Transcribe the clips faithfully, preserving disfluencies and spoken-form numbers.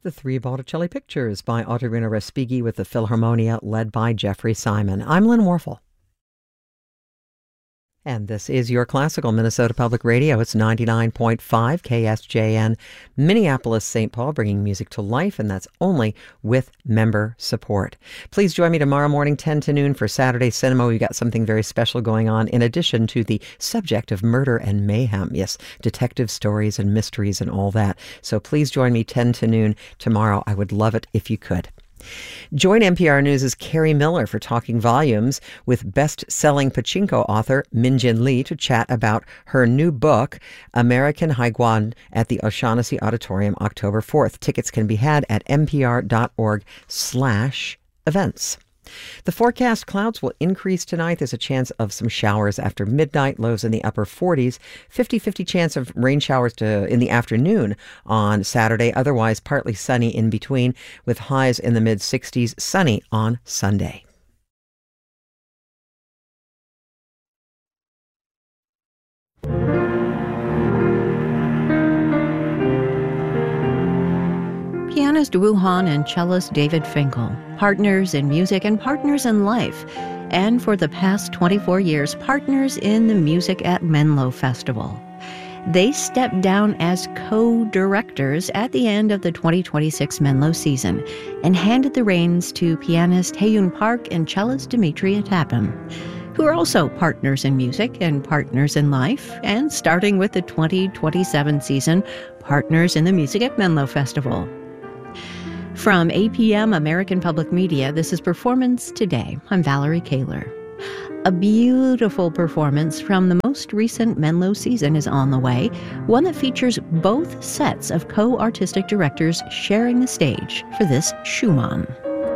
The Three Botticelli Pictures by Ottorino Respighi with the Philharmonia led by Jeffrey Simon. I'm Lynn Warfel. And this is your classical Minnesota Public Radio. It's ninety-nine point five K S J N, Minneapolis, Saint Paul, bringing music to life, and that's only with member support. Please join me tomorrow morning, ten to noon, for Saturday Cinema. We've got something very special going on in addition to the subject of murder and mayhem. Yes, detective stories and mysteries and all that. So please join me ten to noon tomorrow. I would love it if you could. Join N P R News' Carrie Miller for Talking Volumes with best-selling pachinko author Min Jin Lee to chat about her new book, American Haiguan, at the O'Shaughnessy Auditorium October fourth. Tickets can be had at npr.org slash events. The forecast: clouds will increase tonight. There's a chance of some showers after midnight, lows in the upper forties. fifty-fifty chance of rain showers to, in the afternoon on Saturday. Otherwise, partly sunny in between with highs in the mid-sixties. Sunny on Sunday. Pianist Wu Han and cellist David Finkel, partners in music and partners in life, and for the past twenty-four years, partners in the Music at Menlo Festival. They stepped down as co-directors at the end of the twenty twenty-six Menlo season and handed the reins to pianist Hae-Yoon Park and cellist Dimitri Atapim, who are also partners in music and partners in life, and starting with the twenty twenty-seven season, partners in the Music at Menlo Festival. From A P M American Public Media, this is Performance Today. I'm Valerie Kaler. A beautiful performance from the most recent Menlo season is on the way, one that features both sets of co-artistic directors sharing the stage for this Schumann.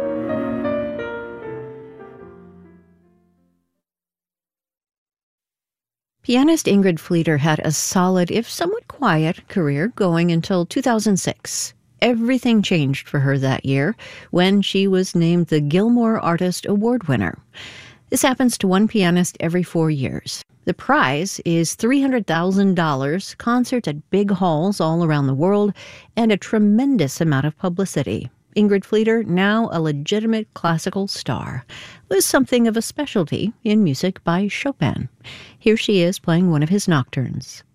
Pianist Ingrid Fleeter had a solid, if somewhat quiet, career going until two thousand six. Everything changed for her that year when she was named the Gilmore Artist Award winner. This happens to one pianist every four years. The prize is three hundred thousand dollars, concerts at big halls all around the world, and a tremendous amount of publicity. Ingrid Fleeter, now a legitimate classical star, was something of a specialty in music by Chopin. Here she is playing one of his nocturnes.